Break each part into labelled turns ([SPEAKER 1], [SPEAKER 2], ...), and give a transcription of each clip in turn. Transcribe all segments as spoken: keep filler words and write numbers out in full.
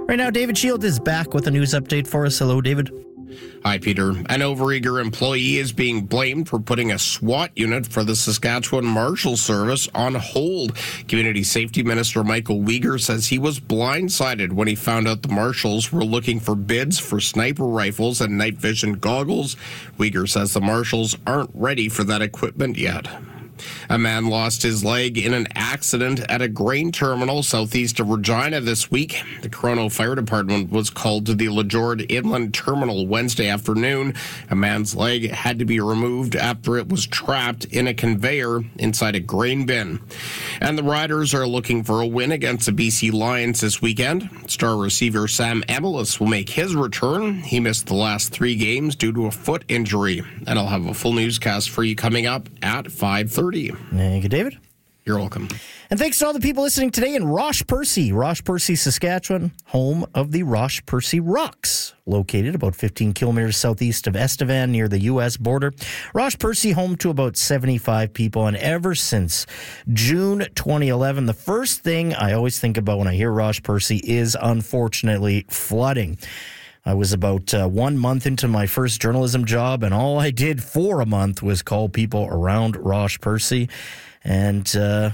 [SPEAKER 1] Right now, David Shield is back with a news update for us. Hello, David.
[SPEAKER 2] Hi, Peter. An overeager employee is being blamed for putting a SWAT unit for the Saskatchewan Marshal Service on hold. Community Safety Minister Michael Weger says he was blindsided when he found out the Marshals were looking for bids for sniper rifles and night vision goggles. Weger says the Marshals aren't ready for that equipment yet. A man lost his leg in an accident at a grain terminal southeast of Regina this week. The Corono Fire Department was called to the LeJord Inland Terminal Wednesday afternoon. A man's leg had to be removed after it was trapped in a conveyor inside a grain bin. And the Riders are looking for a win against the B C Lions this weekend. Star receiver Sam Emilus will make his return. He missed the last three games due to a foot injury. And I'll have a full newscast for you coming up at five thirty.
[SPEAKER 1] Thank you, David.
[SPEAKER 2] You're welcome.
[SPEAKER 1] And thanks to all the people listening today in Roche Percy, Roche Percy, Saskatchewan, home of the Roche Percy Rocks, located about fifteen kilometers southeast of Estevan near the U S border. Roche Percy, home to about seventy-five people, and ever since June twenty eleven, the first thing I always think about when I hear Roche Percy is, unfortunately, flooding. I was about uh, one month into my first journalism job, and all I did for a month was call people around Roche Percy. And, uh,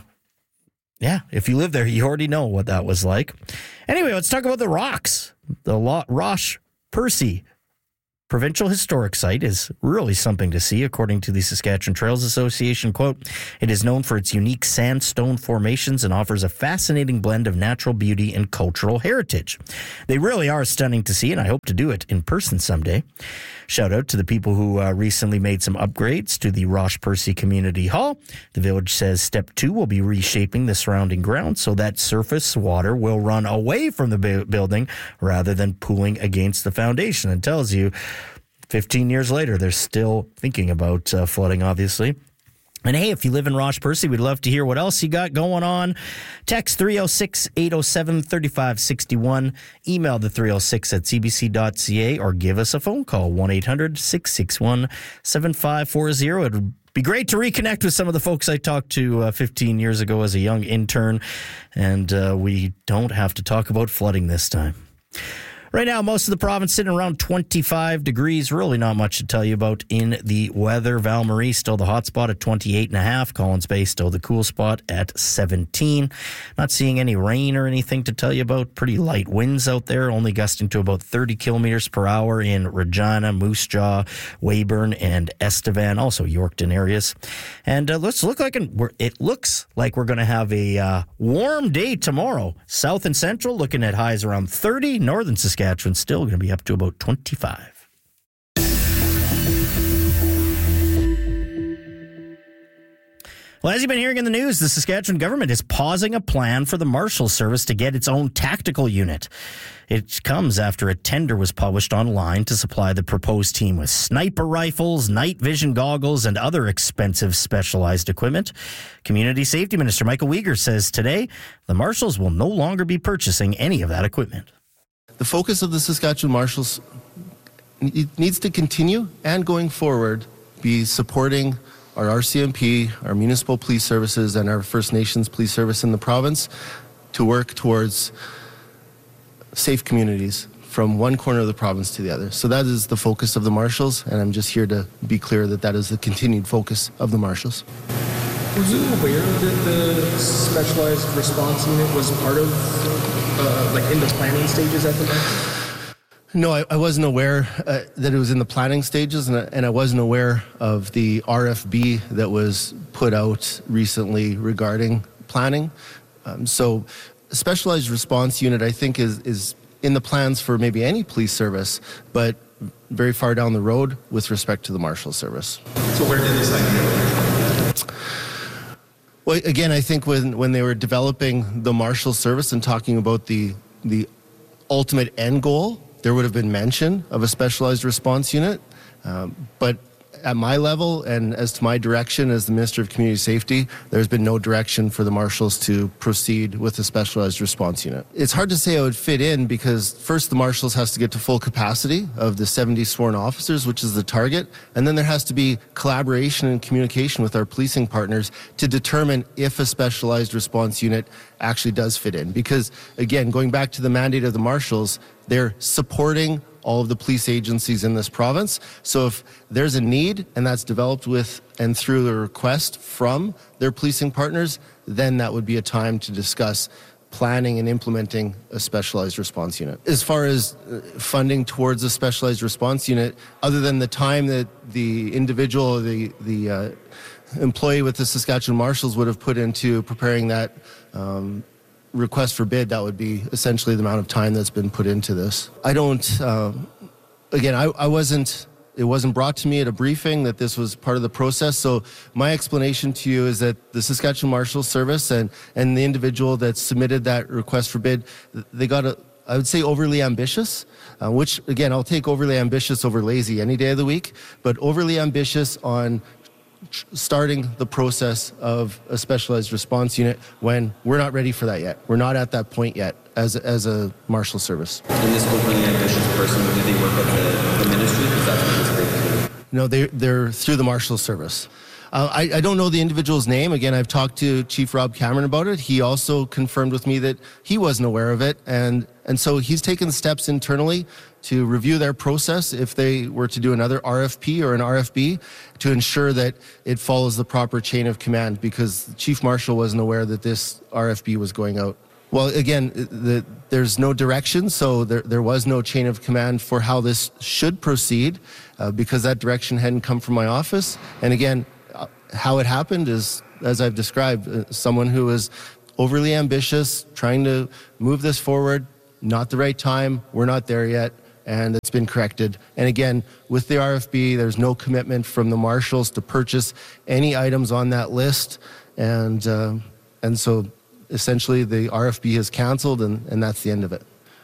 [SPEAKER 1] yeah, if you live there, you already know what that was like. Anyway, let's talk about the rocks. The Lo- Roche Percy Provincial Historic Site is really something to see, according to the Saskatchewan Trails Association. Quote, it is known for its unique sandstone formations and offers a fascinating blend of natural beauty and cultural heritage. They really are stunning to see, and I hope to do it in person someday. Shout out to the people who uh, recently made some upgrades to the Roche Percy Community Hall. The village says step two will be reshaping the surrounding ground so that surface water will run away from the bu- building rather than pooling against the foundation. And tells you fifteen years later, they're still thinking about uh, flooding, obviously. And hey, if you live in Roche Percy, we'd love to hear what else you got going on. Text three oh six, eight oh seven, three five six one. Email the three oh six at c b c dot c a or give us a phone call, one eight hundred, six six one, seven five four zero. It'd be great to reconnect with some of the folks I talked to uh, fifteen years ago as a young intern. And uh, we don't have to talk about flooding this time. Right now, most of the province sitting around twenty-five degrees. Really not much to tell you about in the weather. Val Marie still the hot spot at twenty-eight and a half. Collins Bay still the cool spot at seventeen. Not seeing any rain or anything to tell you about. Pretty light winds out there, only gusting to about thirty kilometers per hour in Regina, Moose Jaw, Weyburn, and Estevan. Also Yorkton areas. And uh, let's look like an, we're, it looks like we're going to have a uh, warm day tomorrow. South and Central looking at highs around thirty. Northern Saskatchewan Saskatchewan still going to be up to about twenty-five. Well, as you've been hearing in the news, the Saskatchewan government is pausing a plan for the Marshal Service to get its own tactical unit. It comes after a tender was published online to supply the proposed team with sniper rifles, night vision goggles, and other expensive specialized equipment. Community Safety Minister Michael Weger says today the Marshals will no longer be purchasing any of that equipment.
[SPEAKER 3] The focus of the Saskatchewan Marshals needs to continue and going forward be supporting our R C M P, our municipal police services, and our First Nations police service in the province to work towards safe communities from one corner of the province to the other. So that is the focus of the Marshals, and I'm just here to be clear that that is the continued focus of the Marshals.
[SPEAKER 4] Were you aware that the Specialized Response Unit was part of, uh, like, in the planning stages at the moment?
[SPEAKER 3] No, I, I wasn't aware uh, that it was in the planning stages, and I, and I wasn't aware of the R F B that was put out recently regarding planning. Um, so, Specialized Response Unit, I think, is, is in the plans for maybe any police service, but very far down the road with respect to the Marshal Service.
[SPEAKER 4] So where did this idea come?
[SPEAKER 3] Well, again, I think when, when they were developing the Marshal Service and talking about the the ultimate end goal, there would have been mention of a Specialized Response Unit. Um, but at my level and as to my direction as the Minister of Community Safety, there's been no direction for the marshals to proceed with a specialized response unit. It's hard to say I would fit in because first the marshals has to get to full capacity of the seventy sworn officers, which is the target, and then there has to be collaboration and communication with our policing partners to determine if a specialized response unit actually does fit in. Because again, going back to the mandate of the marshals, they're supporting all of the police agencies in this province. So if there's a need and that's developed with and through the request from their policing partners, then that would be a time to discuss planning and implementing a specialized response unit. As far as funding towards a specialized response unit, other than the time that the individual, the, the uh, employee with the Saskatchewan Marshals would have put into preparing that um, request for bid, that would be essentially the amount of time that's been put into this. I don't, um, again, I, I wasn't, it wasn't brought to me at a briefing that this was part of the process. So my explanation to you is that the Saskatchewan Marshals Service and, and the individual that submitted that request for bid, they got a, I would say overly ambitious, uh, which again, I'll take overly ambitious over lazy any day of the week, but overly ambitious on starting the process of a specialized response unit when we're not ready for that yet. We're not at that point yet as, as a marshal service.
[SPEAKER 5] And this overly ambitious person, do they work at the, the ministry? Is that what this is?
[SPEAKER 3] No, they, they're through the marshal service. Uh, I, I don't know the individual's name. Again, I've talked to Chief Rob Cameron about it. He also confirmed with me that he wasn't aware of it. And, and so he's taken steps internally to review their process if they were to do another R F P or an R F B to ensure that it follows the proper chain of command, because the Chief Marshal wasn't aware that this R F B was going out. Well, again, the, there's no direction, so there, there was no chain of command for how this should proceed uh, because that direction hadn't come from my office. And again, uh, how it happened is, as I've described, uh, someone who was overly ambitious, trying to move this forward, not the right time, we're not there yet, and it's been corrected. And again, with the R F B, there's no commitment from the marshals to purchase any items on that list, and uh, and so essentially the R F B is canceled, and, and that's the end of it.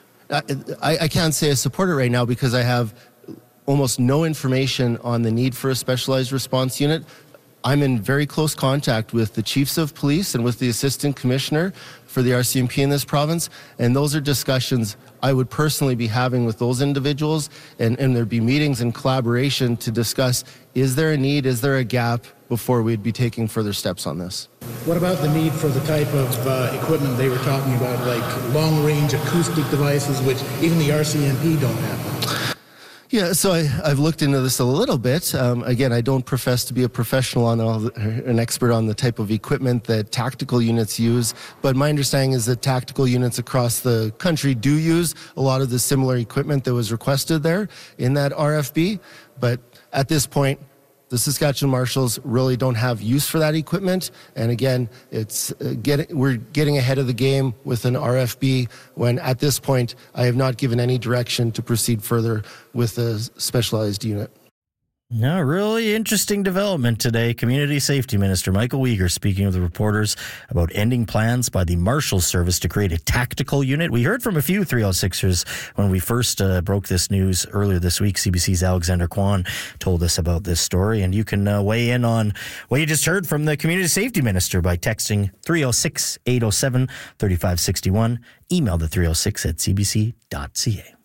[SPEAKER 3] I, I can't say I support it right now because I have almost no information on the need for a specialized response unit. I'm in very close contact with the chiefs of police and with the assistant commissioner for the R C M P in this province, and those are discussions I would personally be having with those individuals, and, and there'd be meetings and collaboration to discuss, is there a need, is there a gap, before we'd be taking further steps on this.
[SPEAKER 6] What about the need for the type of uh, equipment they were talking about, like long-range acoustic devices, which even the R C M P don't have?
[SPEAKER 3] Yeah, so I, I've looked into this a little bit. Um, again, I don't profess to be a professional on all the, an expert on the type of equipment that tactical units use, but my understanding is that tactical units across the country do use a lot of the similar equipment that was requested there in that R F B. But at this point, the Saskatchewan Marshals really don't have use for that equipment. And again, it's uh, get, we're getting ahead of the game with an R F B when at this point, I have not given any direction to proceed further with a specialized unit.
[SPEAKER 1] No, really interesting development today. Community Safety Minister Michael Uyghur speaking with the reporters about ending plans by the Marshal Service to create a tactical unit. We heard from a few three oh sixers when we first uh, broke this news earlier this week. C B C's Alexander Kwan told us about this story, and you can uh, weigh in on what you just heard from the Community Safety Minister by texting three oh six, eight oh seven, three five six one. Email the three oh six at c b c dot c a.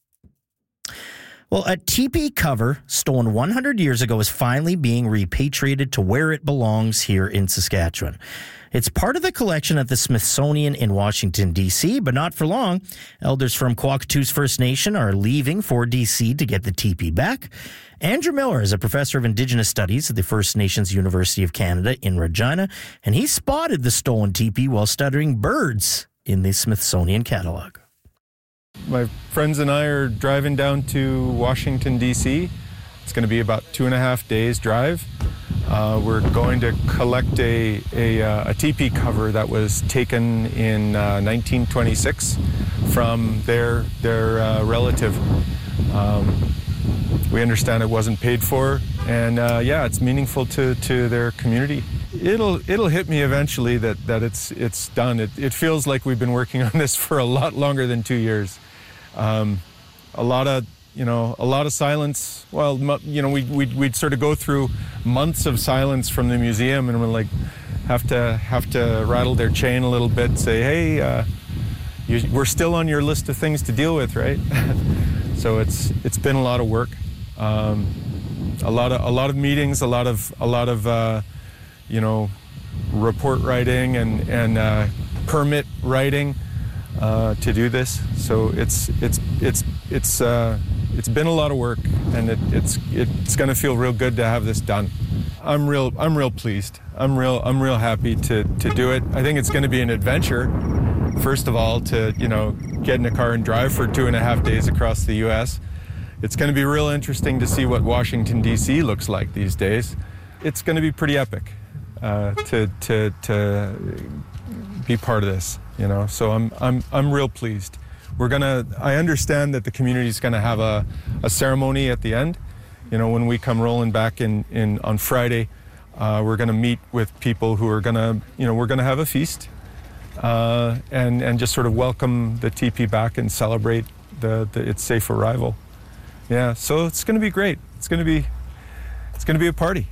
[SPEAKER 1] Well, a teepee cover stolen one hundred years ago is finally being repatriated to where it belongs here in Saskatchewan. It's part of the collection at the Smithsonian in Washington, D C, but not for long. Elders from Kwakatoos First Nation are leaving for D C to get the teepee back. Andrew Miller is a professor of Indigenous Studies at the First Nations University of Canada in Regina, and he spotted the stolen teepee while studying birds in the Smithsonian catalog.
[SPEAKER 7] My friends and I are driving down to Washington, D C. It's going to be about two and a half days drive. Uh, we're going to collect a, a, uh, a teepee cover that was taken in uh, nineteen twenty-six from their, their uh, relative. Um, we understand it wasn't paid for, and uh, yeah, it's meaningful to, to their community. It'll it'll hit me eventually that, that it's it's done. It, it feels like we've been working on this for a lot longer than two years. Um, a lot of you know, a lot of silence. Well, you know, we, we'd, we'd sort of go through months of silence from the museum, and we're like, have to have to rattle their chain a little bit, say, hey, uh, you, we're still on your list of things to deal with, right? So it's it's been a lot of work, um, a lot of a lot of meetings, a lot of a lot of uh, you know, report writing and and uh, permit writing uh, to do this. So it's it's it's it's uh, it's been a lot of work, and it, it's it's going to feel real good to have this done. I'm real I'm real pleased. I'm real I'm real happy to to do it. I think it's going to be an adventure. First of all, to, you know, get in a car and drive for two and a half days across the U S. It's going to be real interesting to see what Washington, D C looks like these days. It's going to be pretty epic uh, to to to be part of this, you know. So I'm I'm I'm real pleased. We're gonna. I understand that the community's going to have a, a ceremony at the end. You know, when we come rolling back in, in on Friday, uh, we're going to meet with people who are going to, you know, we're going to have a feast. Uh, and and just sort of welcome the T P back and celebrate the, the its safe arrival. Yeah, so it's going to be great. It's going to be it's going to be a party.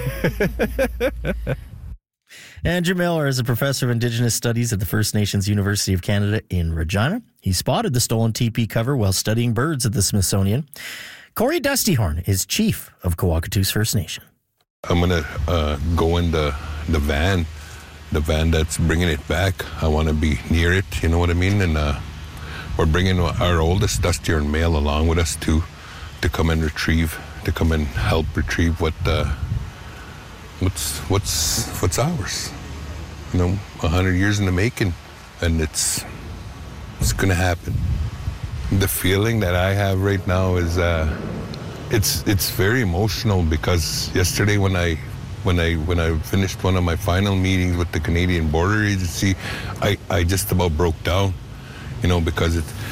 [SPEAKER 1] Andrew Miller is a professor of Indigenous Studies at the First Nations University of Canada in Regina. He spotted the stolen T P cover while studying birds at the Smithsonian. Corey Dustyhorn is chief of Coakatoos First Nation.
[SPEAKER 8] I'm going to uh, go in the the van. The van that's bringing it back. I want to be near it, you know what I mean? And uh, we're bringing our oldest Dustyhorn male along with us too, to come and retrieve, to come and help retrieve what uh, what's what's what's ours. You know, a hundred years in the making, and it's it's gonna happen. The feeling that I have right now is uh, it's it's very emotional, because yesterday when I. When I when I finished one of my final meetings with the Canadian Border Agency, I, I just about broke down, you know, because it's